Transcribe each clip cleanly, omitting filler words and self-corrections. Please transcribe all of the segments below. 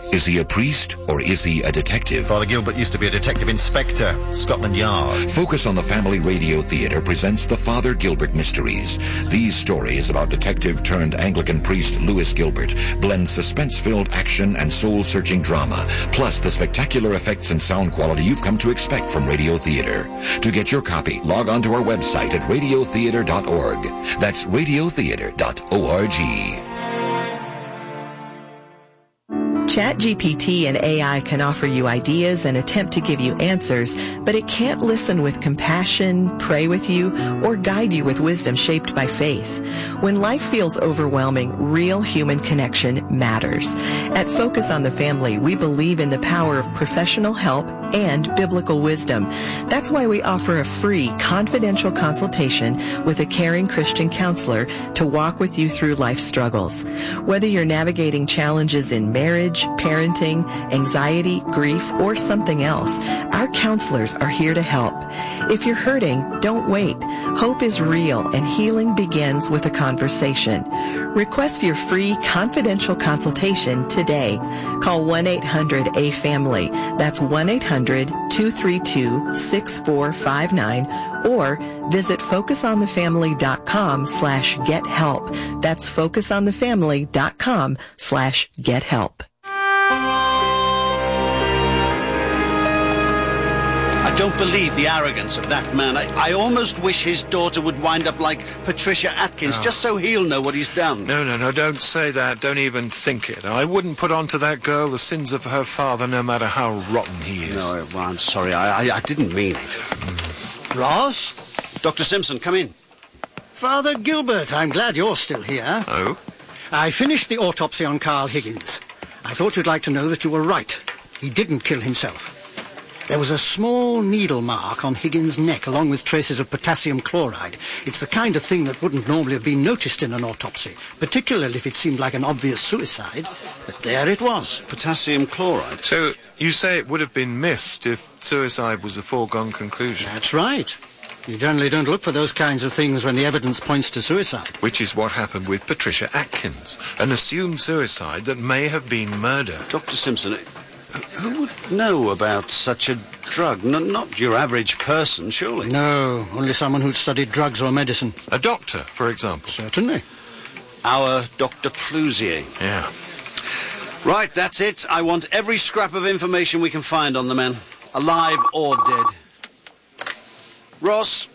Is he a priest or is he a detective? Father Gilbert used to be a detective inspector, Scotland Yard. Focus on the Family Radio Theatre presents the Father Gilbert Mysteries. These stories about detective turned Anglican priest Louis Gilbert blend suspense-filled action and soul-searching drama, plus the spectacular effects and sound quality you've come to expect from radio theatre. To get your copy, log on to our website at radiotheatre.org. That's radiotheatre.org. ChatGPT and AI can offer you ideas and attempt to give you answers, but it can't listen with compassion, pray with you, or guide you with wisdom shaped by faith. When life feels overwhelming, real human connection matters. At Focus on the Family, we believe in the power of professional help and biblical wisdom. That's why we offer a free, confidential consultation with a caring Christian counselor to walk with you through life struggles. Whether you're navigating challenges in marriage, parenting, anxiety, grief, or something else, our counselors are here to help. If you're hurting, don't wait. Hope is real and healing begins with a conversation. Request your free confidential consultation today. Call 1-800-A-FAMILY. That's 1-800-232-6459 or visit focusonthefamily.com/gethelp. That's focusonthefamily.com/gethelp. I don't believe the arrogance of that man. I almost wish his daughter would wind up like Patricia Atkins, just so he'll know what he's done. No, don't say that. Don't even think it. I wouldn't put onto that girl the sins of her father, no matter how rotten he is. No, well, I'm sorry. I didn't mean it. Ross? Dr. Simpson, come in. Father Gilbert, I'm glad you're still here. Oh? I finished the autopsy on Carl Higgins. I thought you'd like to know that you were right. He didn't kill himself. There was a small needle mark on Higgins' neck, along with traces of potassium chloride. It's the kind of thing that wouldn't normally have been noticed in an autopsy, particularly if it seemed like an obvious suicide. But there it was. Potassium chloride. So, you say it would have been missed if suicide was a foregone conclusion? That's right. You generally don't look for those kinds of things when the evidence points to suicide. Which is what happened with Patricia Atkins, an assumed suicide that may have been murder. Dr. Simpson, who would know about such a drug? Not your average person, surely. No, only someone who'd studied drugs or medicine. A doctor, for example. Certainly. Our Dr. Plouzier. Yeah. Right, that's it. I want every scrap of information we can find on the man, alive or dead. Ross?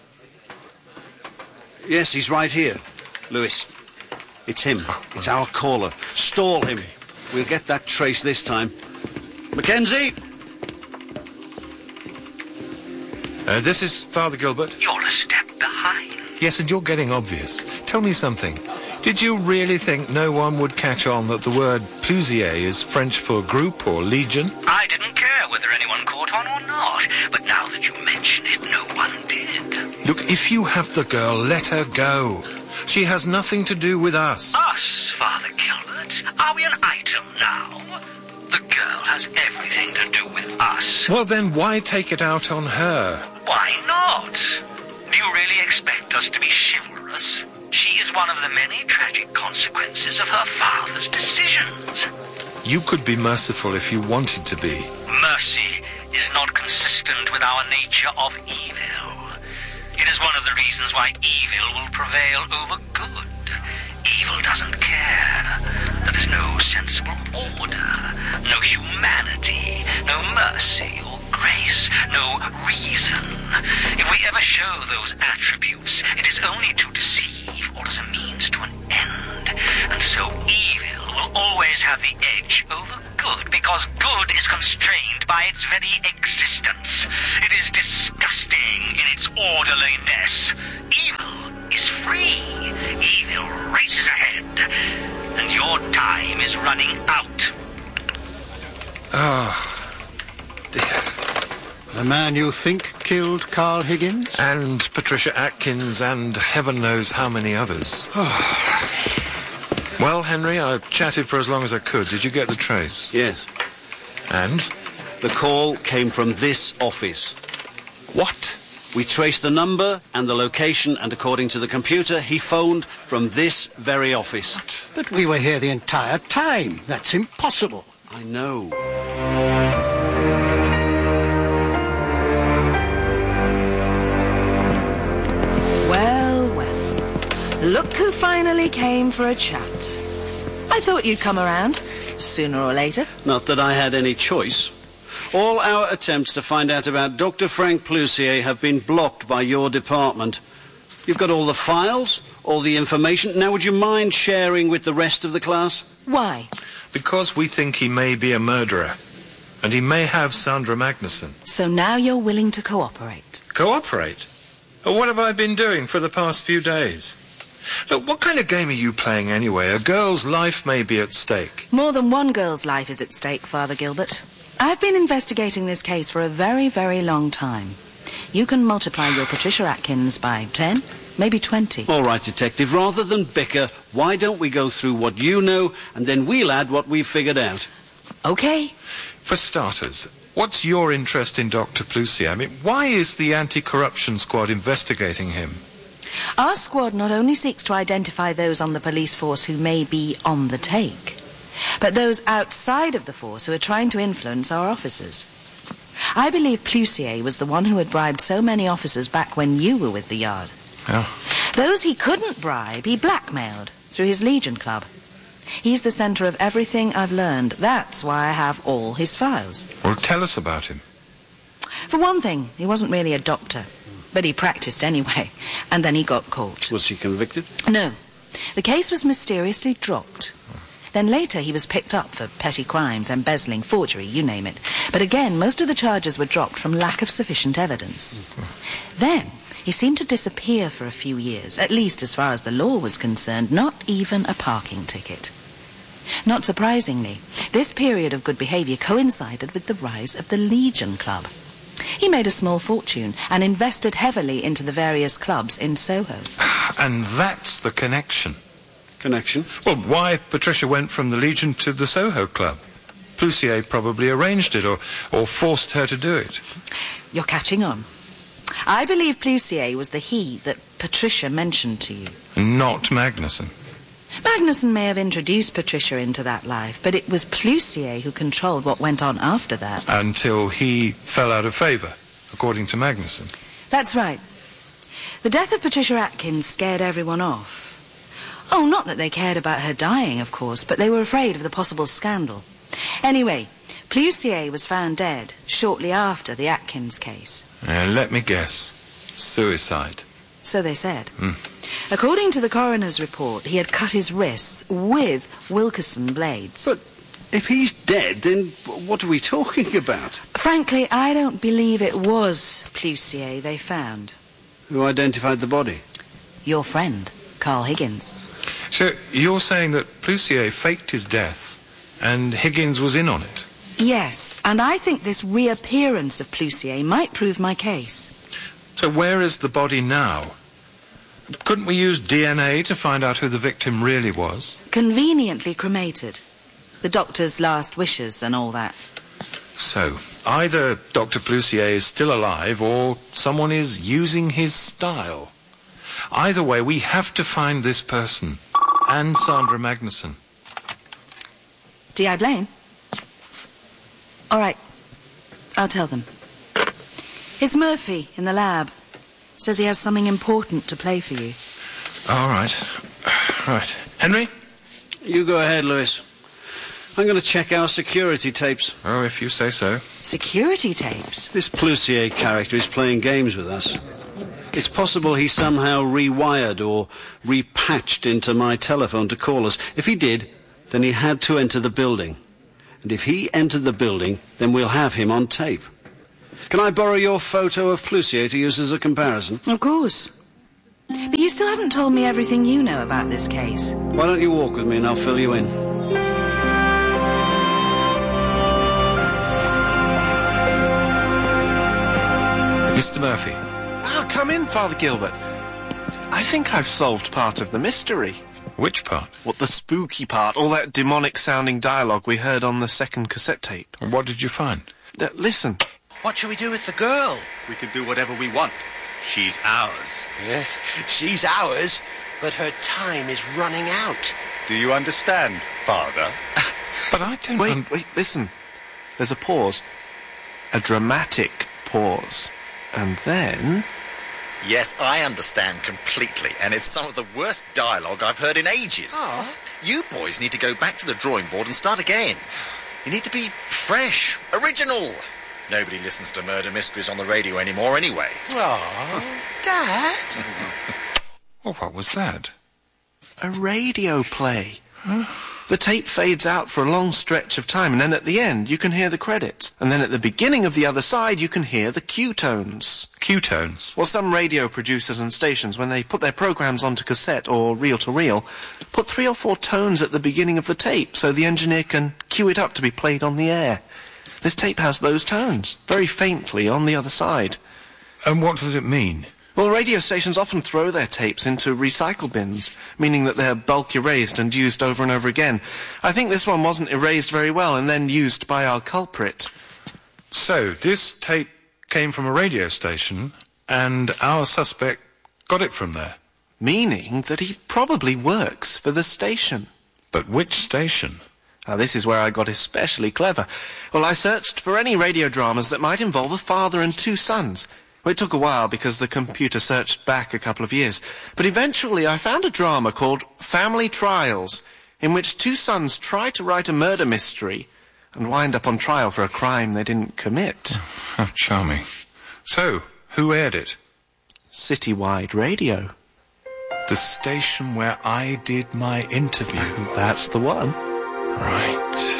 Yes, he's right here. Louis. It's him. It's our caller. Stall him. We'll get that trace this time. Mackenzie? This is Father Gilbert. You're a step behind. Yes, and you're getting obvious. Tell me something. Did you really think no one would catch on that the word Plouzier is French for group or legion? I didn't care whether anyone caught on or not, but now that you mention it, no one did. Look, if you have the girl, let her go. She has nothing to do with us. Us, Father Gilbert? Are we an item now? The girl has everything to do with us. Well, then why take it out on her? Why not? Do you really expect us to be chivalrous? She is one of the many tragic consequences of her father's decisions. You could be merciful if you wanted to be. Mercy is not consistent with our nature of evil. It is one of the reasons why evil will prevail over good. Evil doesn't care. There is no sensible order, no humanity, no mercy or grace, no reason. If we ever show those attributes, it is only to deceive or as a means to an end. And so evil will always have the edge over good, because good is constrained by its very existence. It is disgusting in its orderliness. Evil is free. Evil races ahead. And your time is running out. Oh, dear. The man you think killed Carl Higgins? And Patricia Atkins and heaven knows how many others. Well, Henry, I chatted for as long as I could. Did you get the trace? Yes. And? The call came from this office. What? We traced the number and the location, and according to the computer, he phoned from this very office. But we were here the entire time. That's impossible. I know. Well, well. Look who finally came for a chat. I thought you'd come around, sooner or later. Not that I had any choice. All our attempts to find out about Dr. Frank Plusier have been blocked by your department. You've got all the files, all the information. Now, would you mind sharing with the rest of the class? Why? Because we think he may be a murderer. And he may have Sandra Magnuson. So now you're willing to cooperate? Cooperate? Oh, what have I been doing for the past few days? Look, what kind of game are you playing anyway? A girl's life may be at stake. More than one girl's life is at stake, Father Gilbert. I've been investigating this case for a very, very long time. You can multiply your Patricia Atkins by 10, maybe 20. All right, Detective, rather than bicker, why don't we go through what you know, and then we'll add what we've figured out? Okay. For starters, what's your interest in Dr. Plusier? I mean, why is the anti-corruption squad investigating him? Our squad not only seeks to identify those on the police force who may be on the take, but those outside of the force who are trying to influence our officers. I believe Plusier was the one who had bribed so many officers back when you were with the Yard. Oh. Those he couldn't bribe, he blackmailed through his Legion Club. He's the centre of everything I've learned. That's why I have all his files. Well, tell us about him. For one thing, he wasn't really a doctor, but he practiced anyway, and then he got caught. Was he convicted? No. The case was mysteriously dropped. Then later he was picked up for petty crimes, embezzling, forgery, you name it. But again, most of the charges were dropped from lack of sufficient evidence. Then he seemed to disappear for a few years, at least as far as the law was concerned, not even a parking ticket. Not surprisingly, this period of good behaviour coincided with the rise of the Legion Club. He made a small fortune and invested heavily into the various clubs in Soho. And that's the connection. Connection? Well, why Patricia went from the Legion to the Soho Club? Plusier probably arranged it or forced her to do it. You're catching on. I believe Plusier was the he that Patricia mentioned to you. Not Magnuson. Magnuson may have introduced Patricia into that life, but it was Plusier who controlled what went on after that. Until he fell out of favour, according to Magnuson. That's right. The death of Patricia Atkins scared everyone off. Oh, not that they cared about her dying, of course, but they were afraid of the possible scandal. Anyway, Plusier was found dead shortly after the Atkins case. Let me guess. Suicide. So they said. According to the coroner's report, he had cut his wrists with Wilkerson blades. But if he's dead, then what are we talking about? Frankly, I don't believe it was Plusier they found. Who identified the body? Your friend, Carl Higgins. So you're saying that Plusier faked his death and Higgins was in on it? Yes, and I think this reappearance of Plusier might prove my case. So where is the body now? Couldn't we use DNA to find out who the victim really was? Conveniently cremated. The doctor's last wishes and all that. So, either Dr. Plusier is still alive or someone is using his style. Either way, we have to find this person. And Sandra Magnuson. D.I. Blaine? All right. I'll tell them. It's Murphy in the lab. Says he has something important to play for you. All right. Right. Henry? You go ahead, Lewis. I'm going to check our security tapes. Oh, if you say so. Security tapes? This Plusier character is playing games with us. It's possible he somehow rewired or repatched into my telephone to call us. If he did, then he had to enter the building. And if he entered the building, then we'll have him on tape. Can I borrow your photo of Plusier to use as a comparison? Of course. But you still haven't told me everything you know about this case. Why don't you walk with me and I'll fill you in? Mr. Murphy. Come in, Father Gilbert. I think I've solved part of the mystery. Which part? What, the spooky part, all that demonic-sounding dialogue we heard on the second cassette tape. And what did you find? Listen. What shall we do with the girl? We can do whatever we want. She's ours. Yeah, she's ours, but her time is running out. Do you understand, Father? But I don't... Wait, listen. There's a pause. A dramatic pause. And then... Yes, I understand completely, and it's some of the worst dialogue I've heard in ages. Oh. You boys need to go back to the drawing board and start again. You need to be fresh, original. Nobody listens to murder mysteries on the radio anymore anyway. Oh, Dad. Well, what was that? A radio play. Huh? The tape fades out for a long stretch of time, and then at the end you can hear the credits. And then at the beginning of the other side you can hear the cue tones. Cue tones? Well, some radio producers and stations, when they put their programs onto cassette or reel-to-reel, put 3 or 4 tones at the beginning of the tape so the engineer can cue it up to be played on the air. This tape has those tones, very faintly on the other side. And what does it mean? Well, radio stations often throw their tapes into recycle bins, meaning that they're bulk erased and used over and over again. I think this one wasn't erased very well and then used by our culprit. So, this tape came from a radio station, and our suspect got it from there? Meaning that he probably works for the station. But which station? Now, this is where I got especially clever. Well, I searched for any radio dramas that might involve a father and 2 sons. Well, it took a while because the computer searched back a couple of years. But eventually I found a drama called Family Trials, in which 2 sons try to write a murder mystery and wind up on trial for a crime they didn't commit. How charming. So, who aired it? Citywide Radio. The station where I did my interview. That's the one. Right.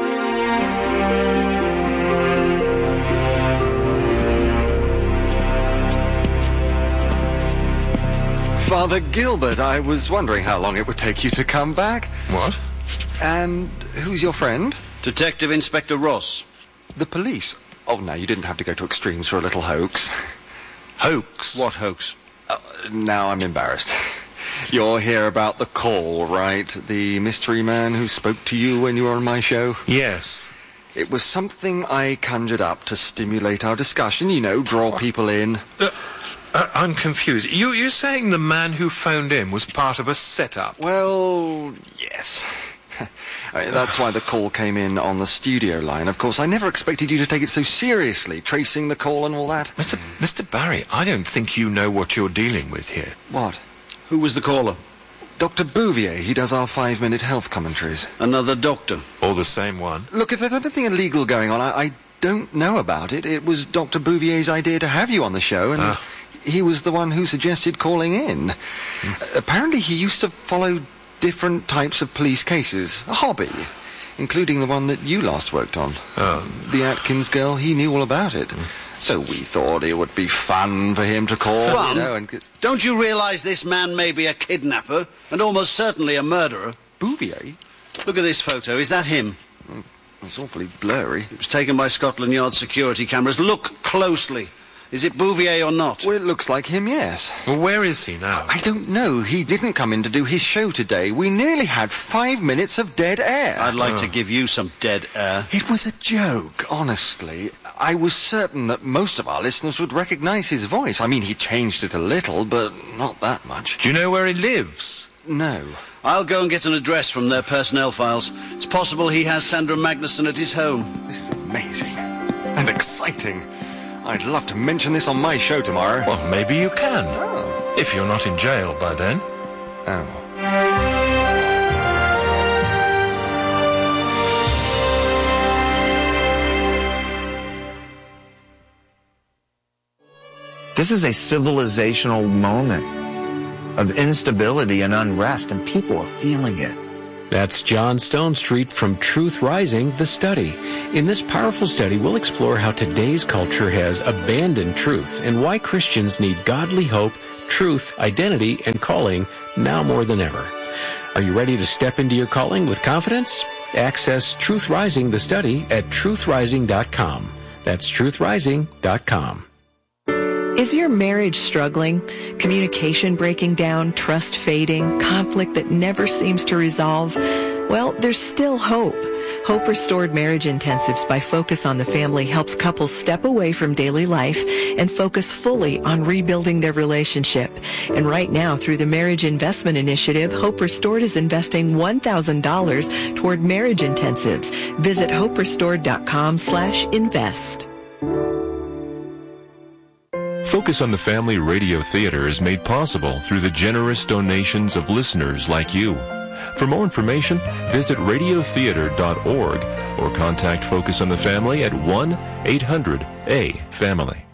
Father Gilbert, I was wondering how long it would take you to come back. What? And who's your friend? Detective Inspector Ross. The police. Oh, no, you didn't have to go to extremes for a little hoax. Hoax? What hoax? Now I'm embarrassed. You're here about the call, right? The mystery man who spoke to you when you were on my show? Yes. It was something I conjured up to stimulate our discussion, you know, draw people in. I'm confused. You're saying the man who phoned in was part of a setup? Well, yes. That's why the call came in on the studio line. Of course, I never expected you to take it so seriously, tracing the call and all that. Mr. Barry, I don't think you know what you're dealing with here. What? Who was the caller? Dr. Bouvier. He does our 5-minute health commentaries. Another doctor? Or the same one? Look, if there's anything illegal going on, I don't know about it. It was Dr. Bouvier's idea to have you on the show, and he was the one who suggested calling in. Apparently he used to follow different types of police cases. A hobby. Including the one that you last worked on. The Atkins girl, he knew all about it. So we thought it would be fun for him to call. Fun? You know, Don't you realise this man may be a kidnapper, and almost certainly a murderer? Bouvier? Look at this photo. Is that him? It's awfully blurry. It was taken by Scotland Yard security cameras. Look closely. Is it Bouvier or not? Well, it looks like him, yes. Well, where is he now? I don't know. He didn't come in to do his show today. We nearly had 5 minutes of dead air. I'd like to give you some dead air. It was a joke, honestly. I was certain that most of our listeners would recognize his voice. I mean, he changed it a little, but not that much. Do you know where he lives? No. I'll go and get an address from their personnel files. It's possible he has Sandra Magnuson at his home. This is amazing. And exciting. I'd love to mention this on my show tomorrow. Well, maybe you can. Oh. If you're not in jail by then. Oh. This is a civilizational moment of instability and unrest, and people are feeling it. That's John Stonestreet from Truth Rising, The Study. In this powerful study, we'll explore how today's culture has abandoned truth and why Christians need godly hope, truth, identity, and calling now more than ever. Are you ready to step into your calling with confidence? Access Truth Rising, The Study at truthrising.com. That's truthrising.com. Is your marriage struggling? Communication breaking down, trust fading, conflict that never seems to resolve? Well, there's still hope. Hope Restored Marriage Intensives by Focus on the Family helps couples step away from daily life and focus fully on rebuilding their relationship. And right now, through the Marriage Investment Initiative, Hope Restored is investing $1,000 toward marriage intensives. Visit hoperestored.com/invest. Focus on the Family Radio Theater is made possible through the generous donations of listeners like you. For more information, visit radiotheater.org or contact Focus on the Family at 1-800-A-FAMILY.